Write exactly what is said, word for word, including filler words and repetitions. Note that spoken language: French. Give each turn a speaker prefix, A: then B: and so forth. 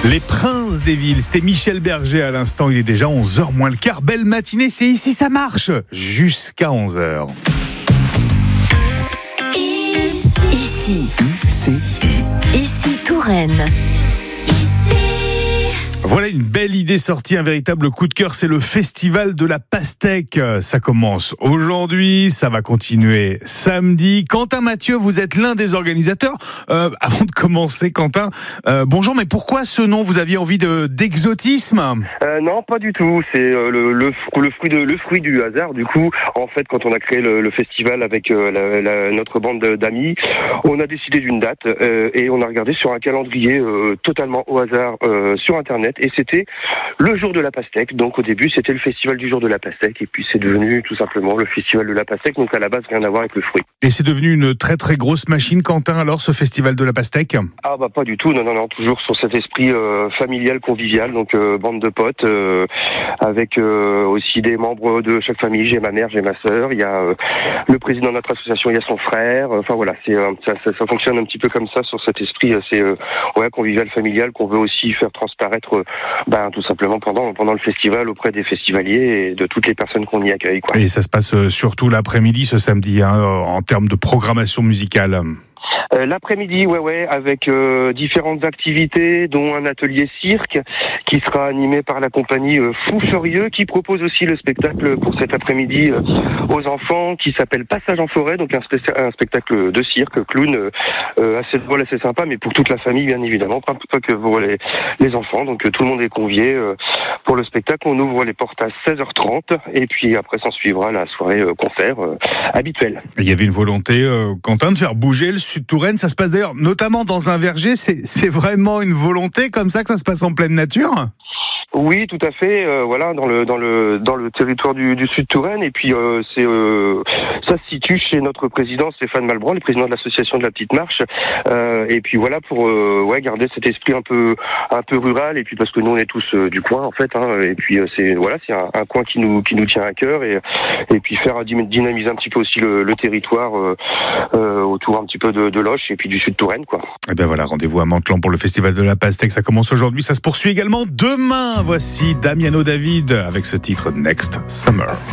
A: Les Princes des Villes, c'était Michel Berger à l'instant, il est déjà onze heures moins le quart. Belle matinée, c'est ici, ça marche jusqu'à onze heures.
B: Ici, ici, ici Touraine.
A: Voilà une belle idée sortie, un véritable coup de cœur, c'est le festival de la pastèque. Ça commence aujourd'hui, ça va continuer samedi. Quentin Mathieu, vous êtes l'un des organisateurs. Euh, avant de commencer, Quentin, euh, bonjour, mais pourquoi ce nom? Vous aviez envie de, d'exotisme?
C: euh, Non, pas du tout. C'est euh, le, le, le, fruit de, le fruit du hasard. Du coup, en fait, quand on a créé le, le festival avec euh, la, la, notre bande d'amis, on a décidé d'une date euh, et on a regardé sur un calendrier euh, totalement au hasard euh, sur Internet. Et c'était le jour de la pastèque. Donc au début, c'était le festival du jour de la pastèque. Et puis c'est devenu tout simplement le festival de la pastèque. Donc à la base, rien à voir avec le fruit.
A: Et c'est devenu une très très grosse machine, Quentin, alors, ce festival de la pastèque?
C: Ah bah pas du tout. Non, non, non. Toujours sur cet esprit euh, familial, convivial. Donc euh, bande de potes, euh, avec euh, aussi des membres de chaque famille. J'ai ma mère, j'ai ma sœur. Il y a euh, le président de notre association, il y a son frère. Enfin voilà, c'est euh, ça, ça, ça fonctionne un petit peu comme ça sur cet esprit. Euh, c'est euh, ouais, convivial, familial qu'on veut aussi faire transparaître. Euh, Ben, tout simplement pendant, pendant le festival auprès des festivaliers et de toutes les personnes qu'on y accueille, quoi.
A: Et ça se passe surtout l'après-midi ce samedi, hein, en termes de programmation musicale.
C: Euh, l'après-midi, ouais, ouais, avec euh, différentes activités, dont un atelier cirque qui sera animé par la compagnie euh, Fou Furieux, qui propose aussi le spectacle pour cet après-midi euh, aux enfants, qui s'appelle Passage en forêt, donc un, spé- un spectacle de cirque, clown, euh, assez drôle, assez sympa, mais pour toute la famille, bien évidemment, pas, pas que pour les, les enfants. Donc euh, tout le monde est convié euh, pour le spectacle. On ouvre les portes à seize heures trente, et puis après s'en suivra la soirée euh, concert euh, habituelle.
A: Il y avait une volonté, euh, Quentin, de faire bouger le Sud Touraine. Ça se passe d'ailleurs notamment dans un verger. C'est, c'est vraiment une volonté comme ça que ça se passe en pleine nature?
C: Oui, tout à fait. Euh, voilà, dans le dans le dans le territoire du, du Sud Touraine. Et puis euh, c'est euh, ça se situe chez notre président Stéphane Malbranc, le président de l'association de la Petite Marche. Euh, et puis voilà pour euh, ouais garder cet esprit un peu un peu rural. Et puis parce que nous on est tous euh, du coin en fait. Hein, et puis euh, c'est voilà c'est un, un coin qui nous qui nous tient à cœur. Et et puis faire dynamiser un petit peu aussi le, le territoire euh, euh, autour un petit peu de, de Loches et puis du Sud Touraine, quoi.
A: Et ben voilà, rendez-vous à Mantelan pour le festival de la pastèque. Ça commence aujourd'hui, ça se poursuit également demain. Voici Damiano David avec ce titre Next Summer.